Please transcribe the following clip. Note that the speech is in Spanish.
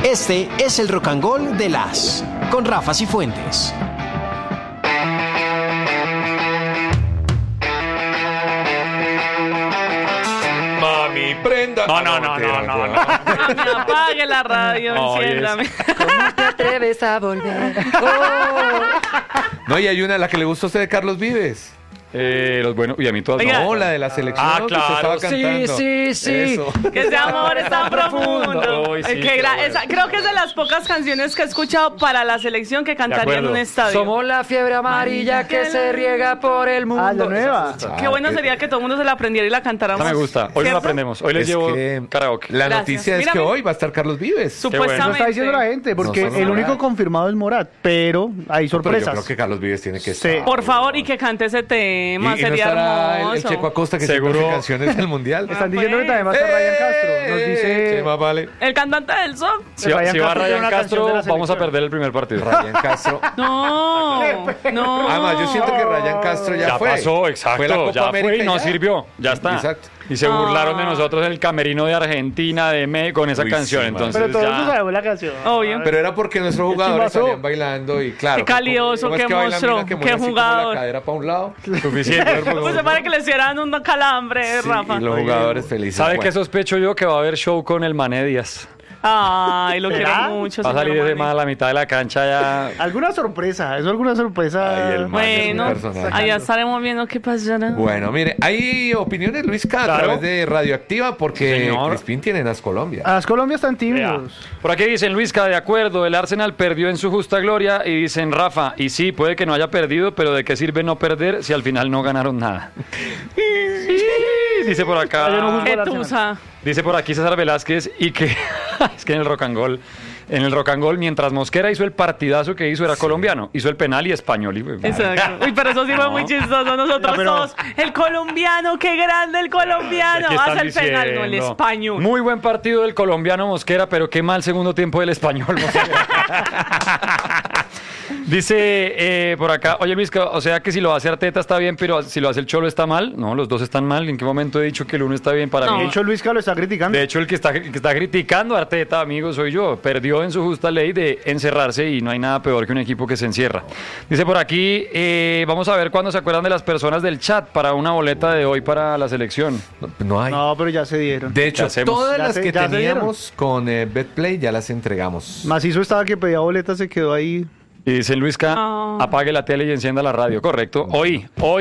Este es el Rock and Roll de las con Rafa Cifuentes. Mami, prenda. No. Mami, apague la radio, enciéndame. ¿Cómo te atreves a volver? No, y hay una a la que le gustó a usted de Carlos Vives. Los buenos, y a mí todas Oiga. No, la de la selección. Ah, ¿no? Que usted claro, estaba cantando. sí. Eso. Que ese amor es tan profundo. Uy, sí, Que qué bueno. creo que es de las pocas canciones que he escuchado para la selección que cantaría en un estadio. Somos la fiebre amarilla que se riega por el mundo. Ah, la nueva. Qué bueno sería que todo el mundo se la aprendiera y la cantáramos. Esa me gusta. Hoy no ¿Cierto? la aprendemos. Hoy les Es llevo que karaoke. La Gracias. noticia es Mírame. que hoy va a estar Carlos Vives. Supuestamente. Lo está diciendo la gente, porque No son el único Morat. confirmado es Morat, pero hay Pero yo sorpresas. creo que Carlos Vives tiene que Sí. estar. Por favor, y que cante ese tema, Y no sería estará el hermoso. Checo Acosta que Seguro. siempre hace canciones del Mundial. Están diciendo que también va a estar Ryan Castro. Nos dice Chema, vale. El cantante del soft. Si Ryan va Castro tiene Ryan una canción Castro, de la vamos a selección. perder el primer partido. Ryan Castro. No. Además, yo siento que Ryan Castro ya fue. Pasó, exacto. Fue la Copa ya América fue y no ya. sirvió. Ya está. Exacto. Y se burlaron de nosotros en el camerino de Argentina, de México, con esa Uy, canción. sí, Entonces pero todos ya... no sabemos la canción. Obvio. Pero era porque nuestros jugadores chimbazo. salían bailando y claro. Qué calioso, ¿cómo es qué que baila monstruo, Mina, que qué mueve así como jugador. la cadera para un lado. Suficiente. Pues se parece que le hicieran un calambre, Sí, Rafa. y los jugadores felices. ¿Sabe Bueno. qué sospecho yo? Que va a haber show con el Mané Díaz. Ay, lo quiero ¿Será? mucho. Va a salir señor desde Mané. más a la mitad de la cancha ya. ¿Alguna sorpresa? ¿Eso alguna sorpresa? Ay, el man. Bueno, Es un personaje. allá estaremos viendo qué pasará. Bueno, mire, hay opiniones, Luis K, a Claro. través de Radioactiva, porque Señor. Crispín tiene en As Colombia. A las Colombia están Vea. tímidos. Por aquí dicen, Luisca, de acuerdo, el Arsenal perdió en su justa gloria. Y dicen, Rafa, y sí, puede que no haya perdido, pero ¿de qué sirve no perder si al final no ganaron nada? Dice por Yo no acá, juzgo Qué al Arsenal. tusa. dice por aquí César Velázquez, y que es que en el Rock and Roll, mientras Mosquera hizo el partidazo que hizo, era colombiano, hizo el penal y español. Exacto. Uy, pero eso sí fue muy chistoso. Nosotros pero- todos. El colombiano, qué grande el colombiano. ¿Qué están Hace el penal, no el diciendo? español. Muy buen partido del colombiano Mosquera, pero qué mal segundo tiempo del español Mosquera. Dice por acá, oye Luis, o sea que si lo hace Arteta está bien, pero si lo hace el Cholo está mal. No, los dos están mal. ¿En qué momento he dicho que el uno está bien para No. mí? De hecho, Luisca lo está criticando. De hecho, el que está criticando a Arteta, amigos, soy yo. Perdió en su justa ley de encerrarse y no hay nada peor que un equipo que se encierra. Dice por aquí, vamos a ver cuándo se acuerdan de las personas del chat para una boleta de hoy para la selección. No hay. No, pero ya se dieron. De hecho, ¿qué hacemos? todas Ya las se- que ya se teníamos con Betplay ya las entregamos. Macizo estaba que pedía boletas, se quedó ahí. Y dicen, Luisca, Ah. apague la tele y encienda la radio. Correcto. Hoy